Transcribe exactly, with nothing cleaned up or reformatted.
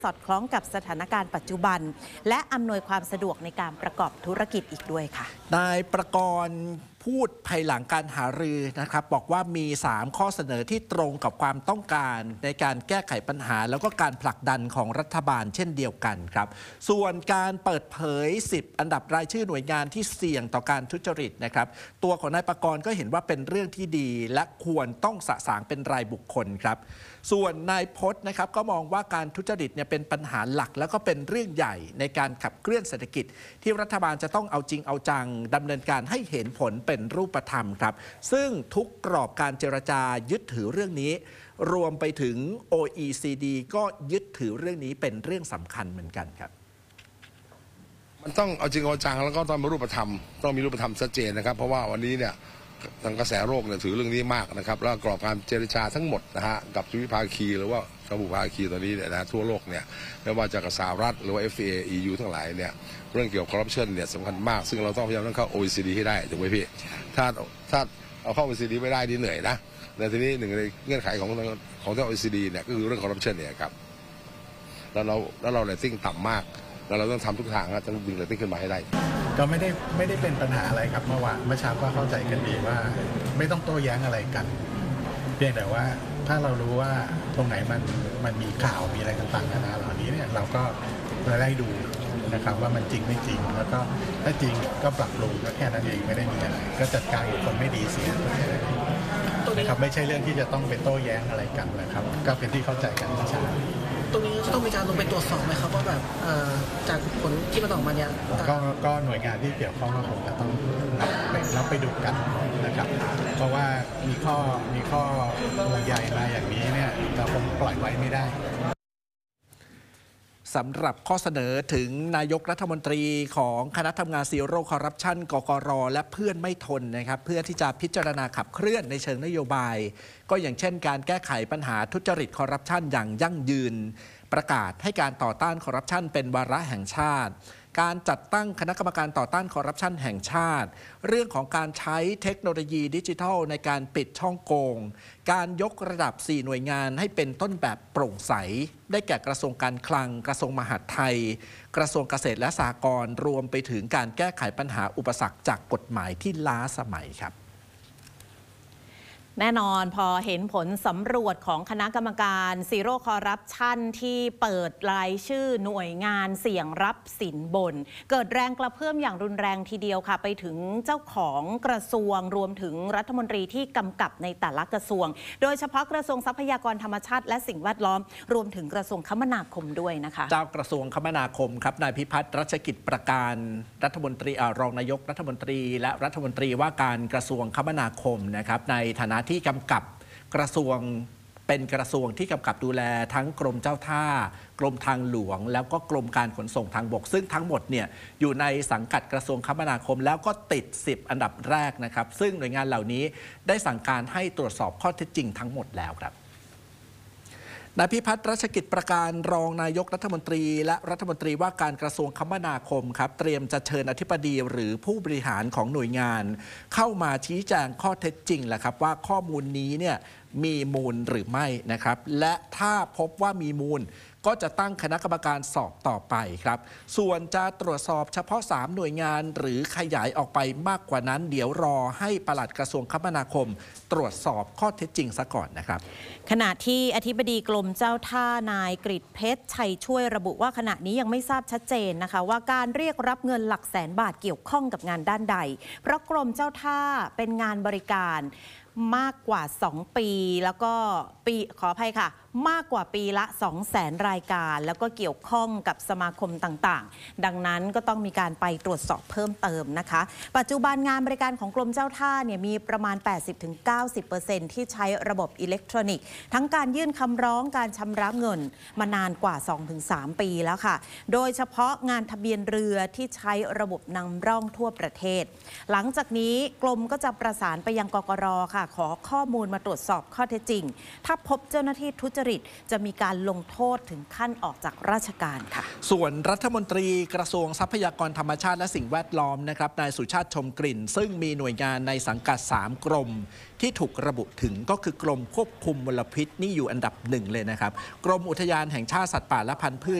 สอดคล้องกับสถานการณ์ปัจจุบันและอำนวยความสะดวกในการประกอบธุรกิจอีกด้วยค่ะนายประกรณ์พูดภายหลังการหารือนะครับบอกว่ามีสามข้อเสนอที่ตรงกับความต้องการในการแก้ไขปัญหาแล้วก็การผลักดันของรัฐบาลเช่นเดียวกันครับส่วนการเปิดเผยสิบอันดับรายชื่อหน่วยงานที่เสี่ยงต่อการทุจริตนะครับตัวของนายประกรณ์ก็เห็นว่าเป็นเรื่องที่ดีและควรต้องสะสางเป็นรายบุคคลครับส่วนนายพจน์นะครับก็มองว่าการทุจริตเนี่ยเป็นปัญหาหลักแล้วก็เป็นเรื่องใหญ่ในการขับเคลื่อนเศรษฐกิจที่รัฐบาลจะต้องเอาจริงเอาจังดำเนินการให้เห็นผลเป็นรูปธรรมครับซึ่งทุกกรอบการเจรจายึดถือเรื่องนี้รวมไปถึง โอ อี ซี ดี ก็ยึดถือเรื่องนี้เป็นเรื่องสำคัญเหมือนกันครับมันต้องเอาจริงเอาจังแล้วก็ต้องมีรูปธรรมต้องมีรูปธรรมชัดเจนนะครับเพราะว่าวันนี้เนี่ยทางกระแสโรคเนี่ยถือเรื่องนี้มากนะครับแล้วกรอบการเจรจาทั้งหมดนะฮะกับทวิภาคีหรือว่าสมุภาคีตอนนี้เนี่ยนะทั่วโลกเนี่ยไม่ว่าจะกับสหรัฐหรือว่า เอฟ ที เอ อี ยู ทั้งหลายเนี่ยเรื่องเกี่ยวกับคอร์รัปชันเนี่ยสำคัญมากซึ่งเราต้องพยายามต้องเข้า โอ อี ซี ดี ให้ได้ถูกไหมพี่ถ้าถ้าเอาเข้า โอ อี ซี ดี ไม่ได้ดีเหนื่อยนะในทีนี้หนึ่งในเงื่อนไขของของที่ โอ อี ซี ดี เนี่ยก็คือเรื่องคอร์รัปชันเนี่ยครับแล้วเราแล้วเราเรตติ้งต่ำมากแล้วเราต้องทำทุกทางนะต้องดึงเรตติ้งขึ้นมาให้ได้ก็ไม่ได้ไม่ได้เป็นปัญหาอะไรครับเมื่อวานเมื่อเช้าก็เข้าใจกันดีว่าไม่ต้องโต้แย้งอะไรกันเพียงแต่ว่าถ้าเรารู้ว่าตรงไหนมันมันมีข่าวมีอะไรต่างๆนานาเหล่านี้เนี่ยเราก็ไล่ดูนะครับว่ามันจริงไม่จริงแล้วก็ถ้าจริงก็ปรับปรุงก็แค่นั้นเองไม่ได้มีอะไรก็จัดการกับคนไม่ดีเสียนะครับไม่ใช่เรื่องที่จะต้องไปโต้แย้งอะไรกันนะครับก็เป็นที่เข้าใจกันเมื่อเช้าตรงนี้จะต้องมีการลงไปตรวจสอบไหมครับว่าแบบจากผลที่มันออกมาเนี่ยก็ก็หน่วยงานที่เกี่ยวข้องก็คงจะต้องไปรับไปดูกันนะครับเพราะว่ามีข้อมีข้อห่วงใยมาอย่างนี้เนี่ยเราคงปล่อยไว้ไม่ได้สำหรับข้อเสนอถึงนายกรัฐมนตรีของคณะทำงานซีโร่คอร์รัปชันกกร.และเพื่อนไม่ทนนะครับเพื่อที่จะพิจารณาขับเคลื่อนในเชิงนโยบายก็อย่างเช่นการแก้ไขปัญหาทุจริตคอร์รัปชันอย่างยั่งยืนประกาศให้การต่อต้านคอร์รัปชันเป็นวาระแห่งชาติการจัดตั้งคณะกรรมการต่อต้านคอร์รัปชันแห่งชาติเรื่องของการใช้เทคโนโลยีดิจิทัลในการปิดช่องโกงการยกระดับสี่หน่วยงานให้เป็นต้นแบบโปร่งใสได้แก่กระทรวงการคลังกระทรวงมหาดไทยกระทรวงเกษตรและสหกรณ์รวมไปถึงการแก้ไขปัญหาอุปสรรคจากกฎหมายที่ล้าสมัยครับแน่นอนพอเห็นผลสำรวจของคณะกรรมการซีโร่คอร์รัปชันที่เปิดรายชื่อหน่วยงานเสี่ยงรับสินบนเกิดแรงกระเพื่อมอย่างรุนแรงทีเดียวค่ะไปถึงเจ้าของกระทรวงรวมถึงรัฐมนตรีที่กำกับในแต่ละกระทรวงโดยเฉพาะกระทรวงทรัพยากรธรรมชาติและสิ่งแวดล้อมรวมถึงกระทรวงคมนาคมด้วยนะคะเจ้ากระทรวงคมนาคมครับนายพิพัฒน์รัชกิจประการรัฐมนตรีรองนายกรัฐมนตรีและรัฐมนตรีว่าการกระทรวงคมนาคมนะครับในฐานะที่กำกับกระทรวงเป็นกระทรวงที่กำกับดูแลทั้งกรมเจ้าท่ากรมทางหลวงแล้วก็กรมการขนส่งทางบกซึ่งทั้งหมดเนี่ยอยู่ในสังกัดกระทรวงคมนาคมแล้วก็ติดสิบอันดับแรกนะครับซึ่งหน่วยงานเหล่านี้ได้สั่งการให้ตรวจสอบข้อเท็จจริงทั้งหมดแล้วครับนายพิพัฒน์รัชกิจประการรองนายกรัฐมนตรีและรัฐมนตรีว่าการกระทรวงคมนาคมครับเตรียมจะเชิญอธิบดีหรือผู้บริหารของหน่วยงานเข้ามาชี้แจงข้อเท็จจริงแหละครับว่าข้อมูลนี้เนี่ยมีมูลหรือไม่นะครับและถ้าพบว่ามีมูลก็จะตั้งคณะกรรมการสอบต่อไปครับส่วนจะตรวจสอบเฉพาะสามหน่วยงานหรือขยายออกไปมากกว่านั้นเดี๋ยวรอให้ปลัดกระทรวงคมนาคมตรวจสอบข้อเท็จจริงซะก่อนนะครับขณะที่อธิบดีกรมเจ้าท่านายกฤษเพชรชัยช่วยระบุว่าขณะนี้ยังไม่ทราบชัดเจนนะคะว่าการเรียกรับเงินหลักแสนบาทเกี่ยวข้องกับงานด้านใดเพราะกรมเจ้าท่าเป็นงานบริการมากกว่าสองปีแล้วก็ปีขออภัยค่ะมากกว่าปีละสองแสนรายการแล้วก็เกี่ยวข้องกับสมาคมต่างๆดังนั้นก็ต้องมีการไปตรวจสอบเพิ่มเติมนะคะปัจจุบันงานบริการของกรมเจ้าท่าเนี่ยมีประมาณ แปดสิบถึงเก้าสิบเปอร์เซ็นต์ ที่ใช้ระบบอิเล็กทรอนิกส์ทั้งการยื่นคำร้องการชำระเงินมานานกว่า สองถึงสาม ปีแล้วค่ะโดยเฉพาะงานทะเบียนเรือที่ใช้ระบบนำร่องทั่วประเทศหลังจากนี้กรมก็จะประสานไปยังกกร.ค่ะขอข้อมูลมาตรวจสอบข้อเท็จจริงถ้าพบเจ้าหน้าที่ทุจริตจะมีการลงโทษถึงขั้นออกจากราชการค่ะส่วนรัฐมนตรีกระทรวงทรัพยากรธรรมชาติและสิ่งแวดล้อมนะครับนายสุชาติชมกลิ่นซึ่งมีหน่วยงานในสังกัดสามกรมที่ถูกระบุถึงก็คือกรมควบคุมมลพิษนี่อยู่อันดับหนึ่งเลยนะครับกรมอุทยานแห่งชาติสัตว์ป่าและพันธุ์พืช